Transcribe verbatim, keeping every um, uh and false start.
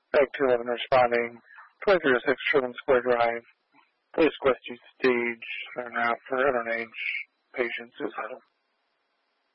Back two eleven responding. twenty-three oh six Sherman Square Drive. Police request you stage an out for underage patient suicidal.